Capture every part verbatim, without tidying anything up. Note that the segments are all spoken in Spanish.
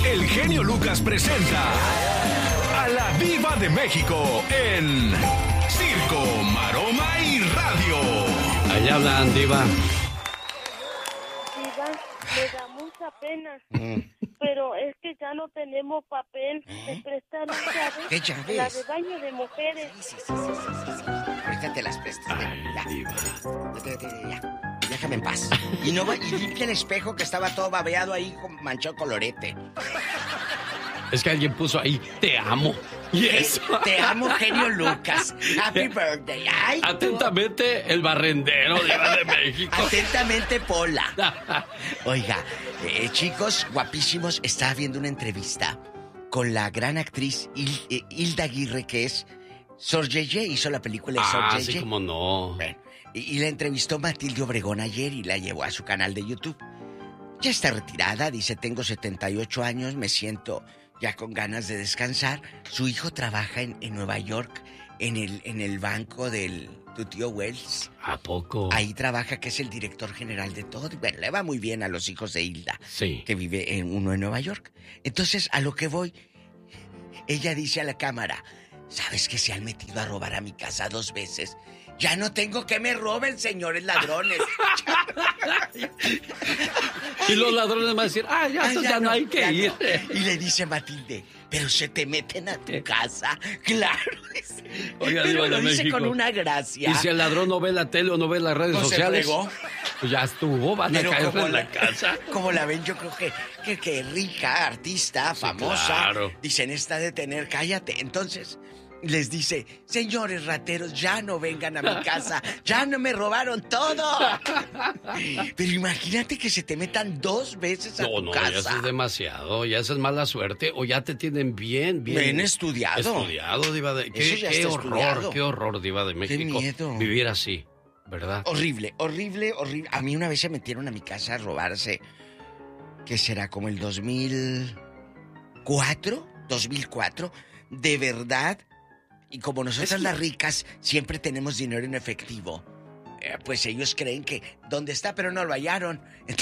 el genio Lucas presenta a la Diva de México en Circo, Maroma y Radio. Allá hablan, Diva. Diva, me da mucha pena, mm. pero es que ya no tenemos papel. ¿Eh? Me prestaron llaves. ¿Qué llaves? La de baño de mujeres. Sí, sí, sí, sí, sí, sí, sí. Ahorita te las prestas. Ay, ya, Diva. Ya, ya, ya, ya. Déjame en paz. Y no va, y limpia el espejo que estaba todo babeado ahí con manchado colorete. Es que alguien puso ahí, te amo. Y eso. Te amo, genio Lucas. Happy birthday. Ay, atentamente, tú. El barrendero Diva de México. Atentamente, Pola. Oiga, eh, chicos guapísimos, estaba viendo una entrevista con la gran actriz Hil- eh, Hilda Aguirre, que es Sor Yeye. Hizo la película de Sor Ah, Yeye. sí, cómo no. Bueno, y, y la entrevistó Matilde Obregón ayer y la llevó a su canal de YouTube. Ya está retirada, dice, tengo setenta y ocho años, me siento ya con ganas de descansar. Su hijo trabaja en, en Nueva York, en el, en el banco del tu tío Wells. ¿A poco? Ahí trabaja, que es el director general de todo. Bueno, le va muy bien a los hijos de Hilda, sí, que vive en uno en Nueva York. Entonces, a lo que voy, ella dice a la cámara, ¿sabes que se han metido a robar a mi casa dos veces? Ya no tengo que me roben, señores ladrones. Y los ladrones van a decir, ah, ya, Ay, ya, ya no, no hay que ir. No. Y le dice Matilde, pero se te meten a tu casa. Claro. Oiga, pero Diva lo de dice México. con una gracia. Y si el ladrón no ve la tele o no ve las redes ¿No sociales, se fregó? Pues ya estuvo, van pero a caer en la, la casa. Como la ven, yo creo que, que, que rica, artista, sí, famosa. Claro. Dicen, esta de tener, cállate. Entonces les dice, señores rateros, ya no vengan a mi casa, ya no me robaron todo. Pero imagínate que se te metan dos veces a no, tu no, casa. No, ya eso es demasiado, ya eso es mala suerte, o ya te tienen bien, bien... Bien estudiado. Estudiado, Diva de... Qué, qué horror, estudiado. Qué horror, Diva de México. Qué miedo. Vivir así, ¿verdad? Horrible, horrible, horrible. A mí una vez se metieron a mi casa a robarse, ¿qué será? Como el dos mil cuatro, dos mil cuatro, de verdad... Y como nosotras es que... las ricas siempre tenemos dinero en efectivo, eh, pues ellos creen que ¿dónde está? Pero no lo hallaron.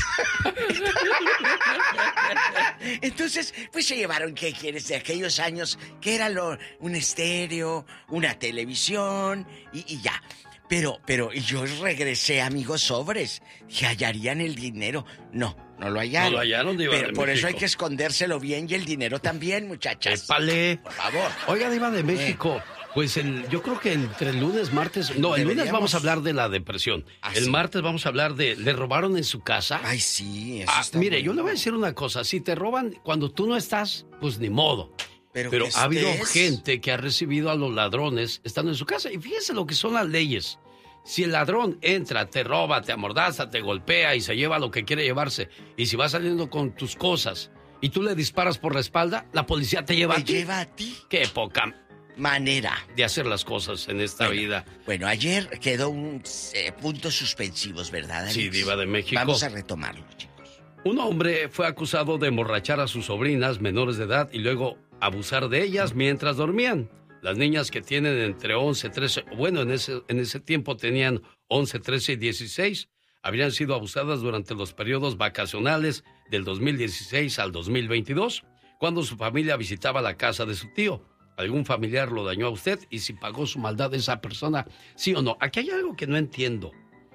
Entonces, pues se llevaron, ¿qué quieres? De aquellos años, que era lo, un estéreo, una televisión y, y ya. Pero, pero yo regresé, amigos, sobres. Que hallarían el dinero. No, no lo hallaron. No lo hallaron, Diva Pero de por México. eso hay que escondérselo bien y el dinero también, muchachas. ¡Épale! Por favor. Oiga, Diva de México, eh. pues el, yo creo que entre el lunes, martes... No, el lunes vamos a hablar de la depresión. ¿Ah, el sí? martes vamos a hablar de... ¿Le robaron en su casa? Ay, sí, eso ah, está Mire, bueno. yo le voy a decir una cosa. Si te roban cuando tú no estás, pues ni modo. Pero, Pero ha habido gente que ha recibido a los ladrones estando en su casa. Y fíjese lo que son las leyes. Si el ladrón entra, te roba, te amordaza, te golpea y se lleva lo que quiere llevarse, y si va saliendo con tus cosas y tú le disparas por la espalda, la policía te lleva ¿Te a ti. lleva a ti? Qué poca manera de hacer las cosas en esta bueno, vida. Bueno, ayer quedó un eh, puntos suspensivos, ¿verdad, Alex? Sí, Diva de México. Vamos a retomarlo, chicos. Un hombre fue acusado de emborrachar a sus sobrinas menores de edad y luego abusar de ellas mientras dormían. Las niñas que tienen entre once, trece, bueno, en ese, en ese tiempo tenían once, trece y dieciséis, habrían sido abusadas durante los periodos vacacionales del dos mil dieciséis al dos mil veintidós, cuando su familia visitaba la casa de su tío. ¿Algún familiar lo dañó a usted? Y si pagó su maldad esa persona, ¿sí o no? Aquí hay algo que no entiendo.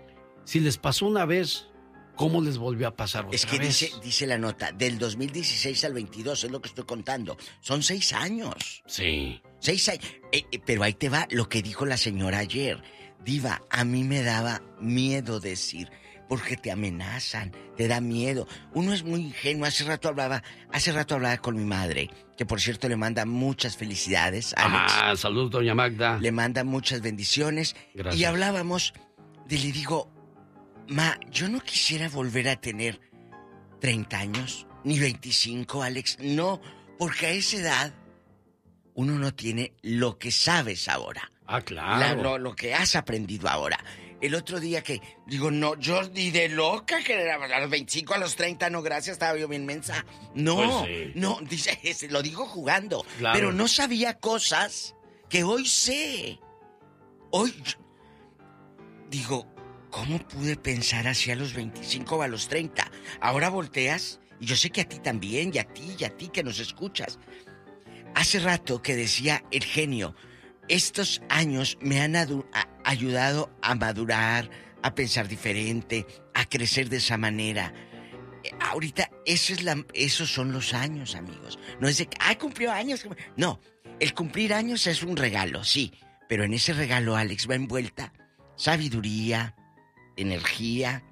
Si les pasó una vez, ¿cómo les volvió a pasar otra vez? Es que vez? dice, dice la nota, del dos mil dieciséis al veintidós, es lo que estoy contando. Son seis años. Sí. Seis años. Eh, eh, pero ahí te va lo que dijo la señora ayer. Diva, a mí me daba miedo decir, porque te amenazan, te da miedo. Uno es muy ingenuo. Hace rato hablaba, hace rato hablaba con mi madre, que por cierto le manda muchas felicidades, Alex. Ah, salud, doña Magda. Le manda muchas bendiciones. Gracias. Y hablábamos, y le digo, ma, yo no quisiera volver a tener treinta años, ni veinticinco, Alex. No, porque a esa edad uno no tiene lo que sabes ahora. Ah, claro. La, lo, lo que has aprendido ahora. El otro día que, digo, no, yo ni de loca, que a los veinticinco, a los treinta, no, gracias, estaba yo bien mensa. No, pues sí. no, dice, lo digo jugando. Claro. Pero no sabía cosas que hoy sé. Hoy, yo, digo, ¿cómo pude pensar así a los veinticinco o a los treinta? Ahora volteas Y yo sé que a ti también, y a ti, y a ti que nos escuchas. Hace rato que decía el genio, estos años me han adu- a- ayudado a madurar, a pensar diferente, a crecer de esa manera. Eh, ahorita, eso es la, esos son los años, amigos. No es de que, ay, cumplió años. No, el cumplir años es un regalo, sí. Pero en ese regalo, Alex, va envuelta sabiduría, energía,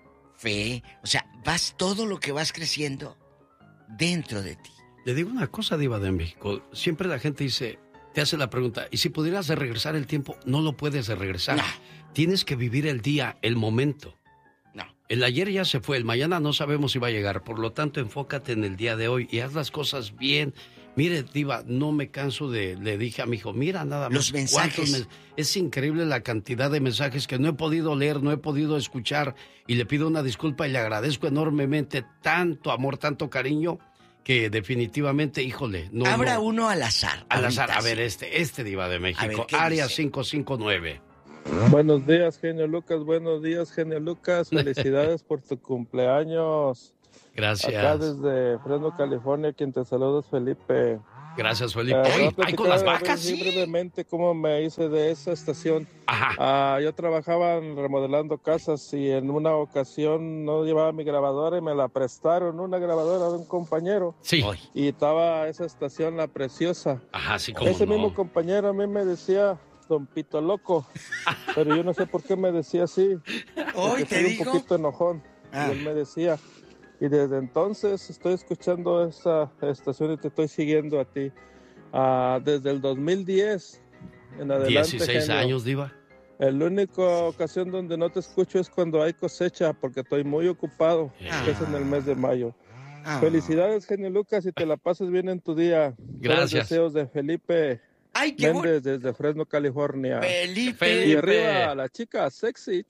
fe. O sea, vas todo lo que vas creciendo dentro de ti. Le digo una cosa, Diva de México. Siempre la gente dice, te hace la pregunta, ¿y si pudieras regresar el tiempo? No lo puedes regresar. No. Tienes que vivir el día, el momento. No. El ayer ya se fue, el mañana no sabemos si va a llegar. Por lo tanto, enfócate en el día de hoy y haz las cosas bien. Mire, Diva, no me canso de... Le dije a mi hijo, mira nada más. Los mensajes. Men- es increíble la cantidad de mensajes que no he podido leer, no he podido escuchar. Y le pido una disculpa y le agradezco enormemente tanto amor, tanto cariño, que definitivamente, híjole... no Habrá no, uno al azar. Al azar, ahorita a ver, sí. este, este Diva de México, ver, ¿qué área dice? cinco cinco nueve. Buenos días, genio Lucas. Buenos días, genio Lucas. Felicidades por tu cumpleaños. Gracias. Acá desde Fresno, California, quien te saluda es Felipe. Gracias, Felipe. Eh, voy a Oye, ahí con las platicar vacas, así sí. brevemente cómo me hice de esa estación. Ajá. Ah, yo trabajaba en remodelando casas y en una ocasión no llevaba mi grabadora y me la prestaron, una grabadora de un compañero. Sí. Hoy. Y estaba esa estación, La Preciosa. Ajá, sí, como Ese no. mismo compañero a mí me decía Don Pito Loco, pero yo no sé por qué me decía así. Hoy porque te soy digo. un poquito enojón. Ah. Y él me decía, y desde entonces estoy escuchando esta estación y te estoy siguiendo a ti. Ah, desde el dos mil diez en adelante. dieciséis genio. años, Diva. La única ocasión donde no te escucho es cuando hay cosecha, porque estoy muy ocupado, Ah. que es en el mes de mayo. Ah. Felicidades, genio Lucas, y te la pases bien en tu día. Todos los Gracias. deseos de Felipe Ay, qué bonito. Méndez desde Fresno, California. Felipe. Y Felipe. arriba, la chica sexy.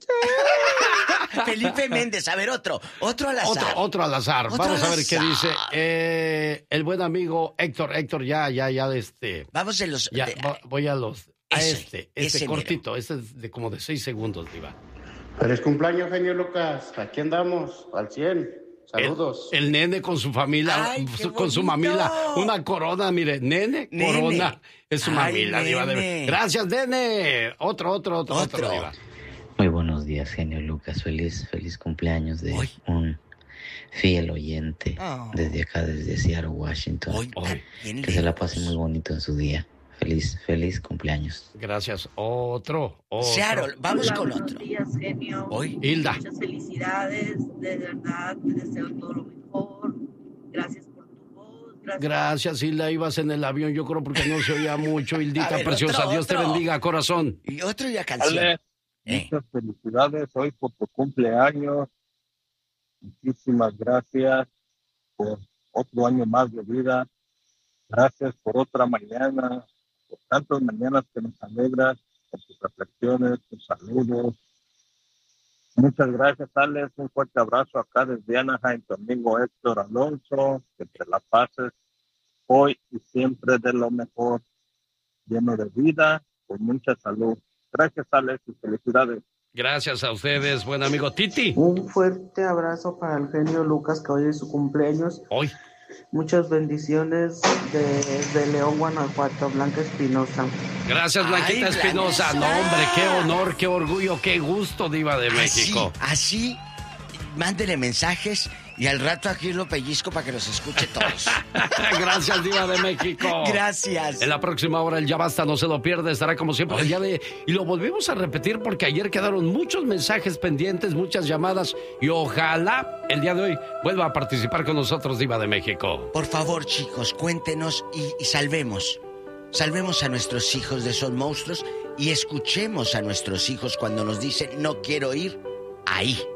Felipe Méndez. A ver, otro. Otro al azar. Otro, otro al azar. Otro Vamos al a ver qué azar. dice eh, el buen amigo Héctor. Héctor, ya, ya, ya, este. Vamos de los... Ya, de- vo- voy a los. A Ese, este, este ese cortito. Este es de como de seis segundos, Diva. Feliz cumpleaños, genio Lucas. Aquí andamos, al cien. Saludos. El, el nene con su familia, Ay, qué su- con su bonito. mamila. Una corona, mire. Nene, Nene. corona. Es su Ay, mamila, Diva. de- nene. Gracias, nene. Otro, otro, otro, otro, Otro. Diva. Muy buenos días, genio Lucas. Feliz, feliz cumpleaños de Hoy. un fiel oyente Oh. desde acá, desde Seattle, Washington. Hoy, Hoy. bien Que se la lejos. pase muy bonito en su día. Feliz, feliz cumpleaños. Gracias. Otro, otro. Seattle, vamos Hola, con buenos otro. días, genio. Hoy. Hilda. Muchas felicidades, de verdad, te deseo todo lo mejor. Gracias por tu voz. Gracias. Gracias, Hilda. Ibas en el avión, yo creo, porque no se oía mucho. Hildita A ver, preciosa. otro, Dios te otro. bendiga, corazón. Y otro y la canción. Ale, Eh. muchas felicidades hoy por tu cumpleaños. Muchísimas gracias por otro año más de vida. Gracias por otra mañana, por tantas mañanas que nos alegras, por tus reflexiones, tus saludos. Muchas gracias, Alex. Un fuerte abrazo acá desde Anaheim, tu amigo Héctor Alonso. Que te la pases hoy y siempre de lo mejor, lleno de vida, con mucha salud. Gracias, Alex, y felicidades. Gracias a ustedes, buen amigo Titi. Un fuerte abrazo para el genio Lucas, que hoy es su cumpleaños. Hoy. Muchas bendiciones desde León, Guanajuato, Blanca Espinosa. Gracias, Blanquita Ay, Espinosa. No, Blanquita. hombre, qué honor, qué orgullo, qué gusto, Diva de México. Así, así, mándele mensajes y al rato aquí lo pellizco para que los escuche todos. Gracias, Diva de México. Gracias. En la próxima hora el Ya Basta, no se lo pierde, estará como siempre el día de... Y lo volvimos a repetir porque ayer quedaron muchos mensajes pendientes, muchas llamadas y ojalá el día de hoy vuelva a participar con nosotros, Diva de México. Por favor, chicos, cuéntenos y, y salvemos. Salvemos a nuestros hijos de esos monstruos y escuchemos a nuestros hijos cuando nos dicen no quiero ir ahí.